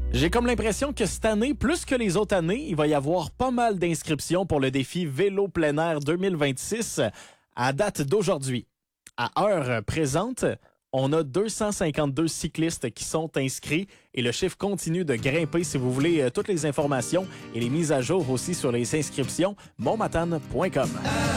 J'ai comme l'impression que cette année, plus que les autres années, il va y avoir pas mal d'inscriptions pour le défi Vélo plein air 2026 à date d'aujourd'hui. À heure présente, on a 252 cyclistes qui sont inscrits et le chiffre continue de grimper. Si vous voulez toutes les informations et les mises à jour aussi sur les inscriptions, monmatane.com.